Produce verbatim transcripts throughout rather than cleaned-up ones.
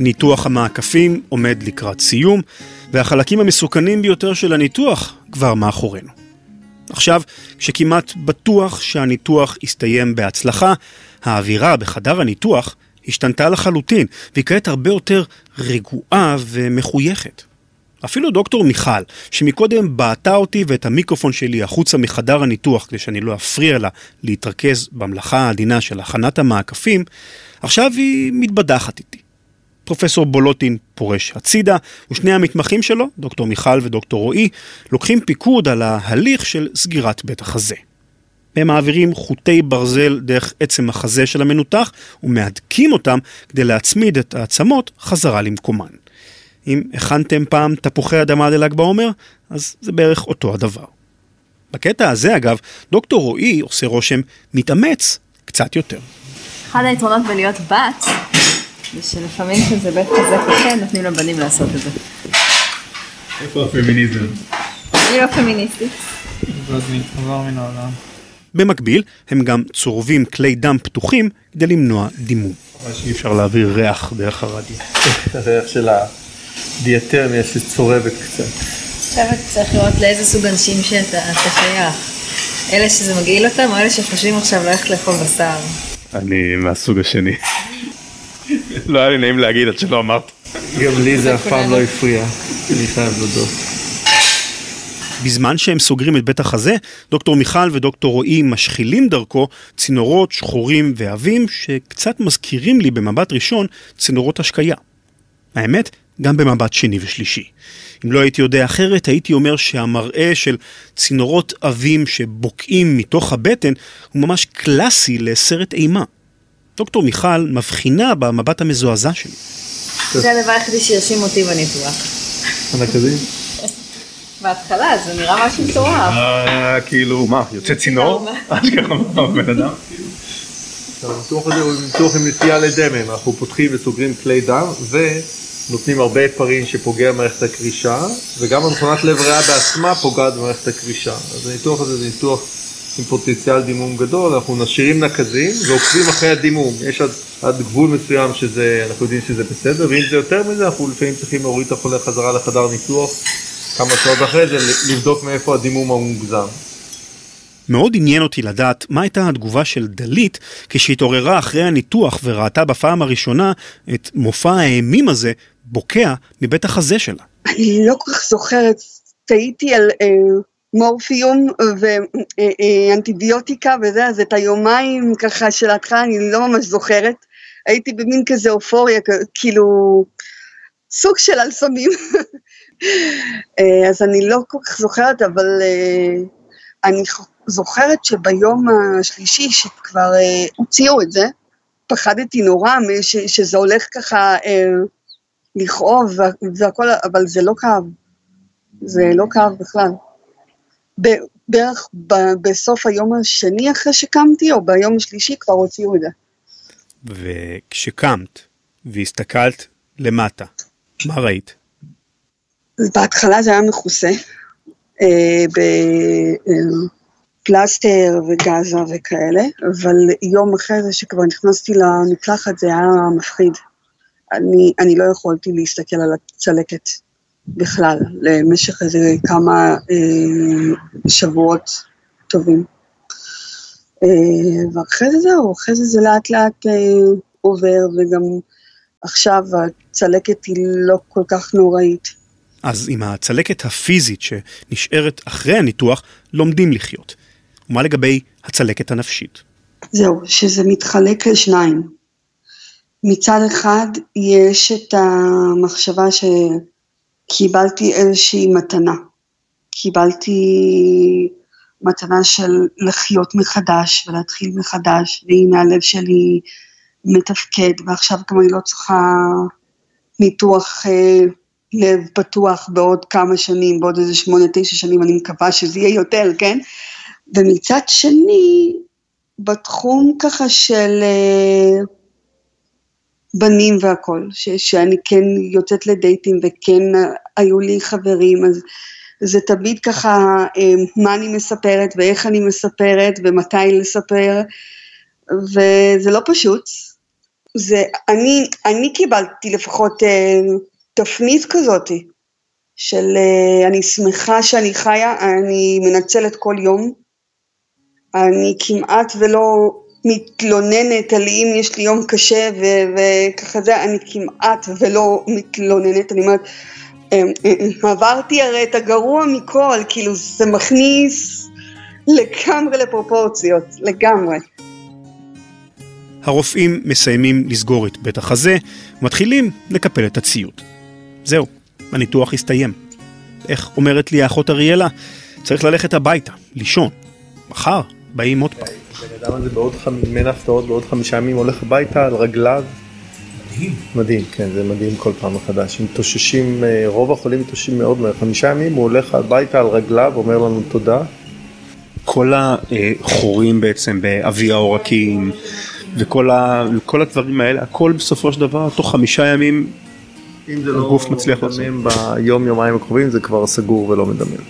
ניתוח המעקפים עומד לקראת סיום, והחלקים המסוכנים ביותר של הניתוח כבר מאחורינו. עכשיו, כשכמעט בטוח שהניתוח יסתיים בהצלחה, האווירה בחדר הניתוח השתנתה לחלוטין, והיא כעת הרבה יותר רגועה ומחויכת. אפילו דוקטור מיכל, שמקודם בעטה אותי ואת המיקרופון שלי החוצה מחדר הניתוח, כדי שאני לא אפריע לה להתרכז במלאכה העדינה של הכנת המעקפים, עכשיו היא מתבדחת איתי. פרופסור בולוטין פורש הצידה, ושני המתמחים שלו, דוקטור מיכל ודוקטור רועי, לוקחים פיקוד על ההליך של סגירת בית החזה. הם מעבירים חוטי ברזל דרך עצם החזה של המנותח, ומהדקים אותם כדי להצמיד את העצמות חזרה למקומן. אם הכנתם פעם תפוחי אדמה לל"ג בעומר, אז זה בערך אותו הדבר. בקטע הזה, אגב, דוקטור רועי עושה רושם מתאמץ קצת יותר. אחד היתרונות בלהיות בת, זה שלפעמים שזה בית כזה קשה, נותנים לבנים לעשות את זה. איפה הפמיניזם? אני לא פמיניסטית. זאת עבר מן העולם. במקביל, הם גם צורבים כלי דם פתוחים כדי למנוע דימום. ממש אי אפשר להעביר ריח דרך הרדיו. הריח של הדיאטרמיה שצורבת קצת. עכשיו אתה צריך לראות לאיזה סוג אנשים שאתה שייך. אלה שזה מגעיל אותם, או אלה שחושבים עכשיו ללכת לאכול בשר? אני מהסוג השני. לא היה לי נעים להגיד עד שלא אמרת. גם לי זה אף פעם לא הפריע. אני חייב להודות. בזמן שהם סוגרים את בית החזה, דוקטור מיכל ודוקטור רועי משחילים דרכו צינורות שחורים ועבים שקצת מזכירים לי במבט ראשון צינורות השקיה. האמת, גם במבט שני ושלישי. אם לא הייתי יודע אחרת, הייתי אומר שהמראה של צינורות עבים שבוקעים מתוך הבטן הוא ממש קלאסי לסרט אימה. דוקטור מיכל מבחינה במבט המזועזע שלי. זה הדבר היחידי שירשים אותי בניתוח. הנקדים? בהתחלה זה נראה משהו מטורף. כאילו, מה, יוצא צינור? אשכרה בן אדם? הניתוח הזה הוא ניתוח עם נטייה לדמם. אנחנו פותחים וסוגרים כלי דם ונותנים הרבה פרין שפוגע במערכת הקרישה, וגם המכונת לב ריאה בעצמה פוגעת במערכת הקרישה. אז הניתוח הזה זה ניתוח עם פוטנציאל דימום גדול. אנחנו נשארים נקזים ועוקבים אחרי הדימום. יש עד, עד גבול מסוים שזה, אנחנו יודעים שזה בסדר, ואם זה יותר מזה, אנחנו לפעמים צריכים להוריד את החולה חזרה לחדר ניתוח, כמה שעות אחרי זה, לבדוק מאיפה הדימום המוגזם. מאוד עניין אותי לדעת מה הייתה התגובה של דלית כשהתעוררה אחרי הניתוח וראתה בפעם הראשונה את מופע האימים הזה בוקע מבית החזה שלה. אני לא כל כך זוכרת, טעיתי על אה, מורפיום ואנטיביוטיקה וזה, אז את היומיים ככה של ההתחלה אני לא ממש זוכרת. הייתי במין כזה אופוריה, כאילו סוג של אלסמים. אז אני לא כל כך זוכרת, אבל אני זוכרת שביום השלישי שכבר הוציאו את זה, פחדתי נורא שזה הולך ככה לכאוב והכל, אבל זה לא כאב, זה לא כאב בכלל. בערך בסוף היום השני אחרי שקמתי, או ביום השלישי כבר הוציאו את זה. וכשקמת והסתכלת למטה, מה ראית? בהתחלה זה היה מכוסה, אה, בפלסטר וגזה וכאלה, אבל יום אחרי זה שכבר נכנסתי למקלחת זה היה מפחיד. אני, אני לא יכולתי להסתכל על הצלקת בכלל, למשך איזה כמה אה, שבועות טובים. אה, ואחרי זה זהו, אחרי זה זה לאט לאט אה, עובר, וגם עכשיו הצלקת היא לא כל כך נוראית. אז עם הצלקת הפיזית שנשארת אחרי הניתוח, לומדים לחיות. ומה לגבי הצלקת הנפשית? זהו, שזה מתחלק לשניים. מצד אחד יש את המחשבה שקיבלתי איזושהי מתנה. קיבלתי מתנה של לחיות מחדש ולהתחיל מחדש, והנה הלב שלי מתפקד, ועכשיו גם אני לא צריכה ניתוח לב פתוח בעוד כמה שנים, בעוד איזה שמונה, תשע שנים, אני מקווה שזה יהיה יותר, כן? ומצד שני, בתחום ככה של בנים והכל, ש- שאני כן יוצאת לדייטים, וכן היו לי חברים, אז זה תמיד ככה, מה אני מספרת, ואיך אני מספרת, ומתי לספר, וזה לא פשוט, זה, אני, אני קיבלתי לפחות אה, תפנית כזאת, של אה, אני שמחה שאני חיה, אני מנצלת כל יום, אני כמעט ולא מתלוננת על אם יש לי יום קשה, ו- וככה זה, אני כמעט ולא מתלוננת, אני אומרת, עברתי הרי את הגרוע מכל, כאילו זה מכניס לגמרי לפרופורציות, לגמרי. הרופאים מסיימים לסגור את בית החזה, ומתחילים לקפל את הציוד. זהו, הניתוח הסתיים. איך אומרת לי האחות אריאלה? צריך ללכת הביתה, לישון. מחר באים עוד פעם. בן אדם הזה בעוד מן הפתעות, בעוד חמישה ימים הולך הביתה על רגליו. מדהים. מדהים, כן, זה מדהים כל פעם מחדש. הם תוששים, רוב החולים מתוששים מאוד מהר. חמישה ימים הוא הולך הביתה על רגליו, אומר לנו תודה. כל החורים בעצם באבי העורקים, וכל ה, כל הדברים האלה, הכל בסופו של דבר, תוך חמישה ימים, אם זה לא מדמם ביום יומיים הקרובים, זה כבר סגור ולא מדמם.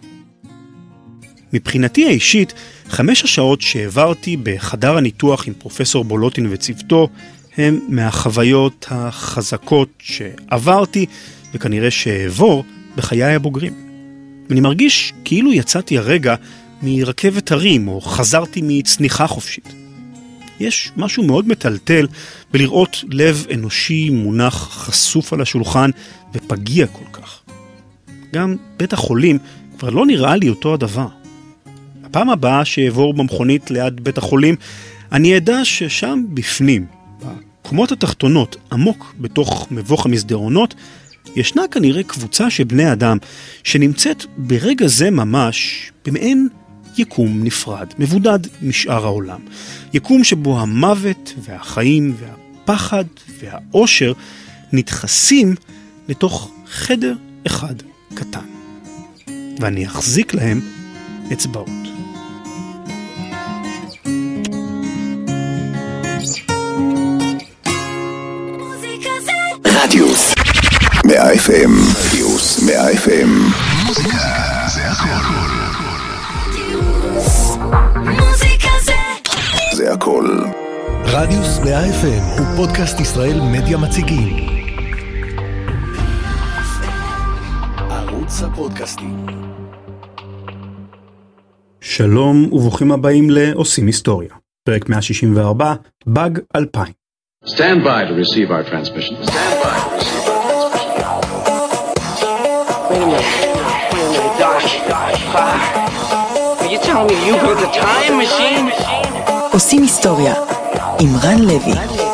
מבחינתי האישית, חמש השעות שהעברתי בחדר הניתוח עם פרופסור בולוטין וצוותו, הם מהחוויות החזקות שעברתי, וכנראה שעבור בחיי הבוגרים. אני מרגיש כאילו יצאתי הרגע מרכבת הרים, או חזרתי מצניחה חופשית. יש משהו מאוד מטלטל בלראות לב אנושי מונח חשוף על השולחן ופגיע כל כך. גם בית החולים כבר לא נראה לי אותו הדבר. הפעם הבאה שעבור במכונית ליד בית החולים, אני ידע ששם בפנים, בקומות התחתונות, עמוק בתוך מבוך המסדרונות, ישנה כנראה קבוצה של בני אדם שנמצאת ברגע זה ממש במעין יקום נפרד, מבודד משאר העולם. יקום שבו המוות והחיים והפחד והאושר נדחסים לתוך חדר אחד קטן. ואני אחזיק להם אצבעות. רדיוס מאה אף אם, רדיוס מאה אף אם. מוזיקה זה הכל. מוזיקה זה זה הכל. רדיוס מאה אף אם הוא פודקאסט ישראל מדיה מציגים. ערוץ הפודקאסטים. שלום וברוכים הבאים לעושים היסטוריה. פרק מאה שישים וארבע, באג אלפיים. Stand by to receive our transmission. Stand by to receive our transmission. Wait a minute. Wait a minute. Doc, Doc, Doc. Are you telling me you built a time machine? עושים היסטוריה עם רן לוי.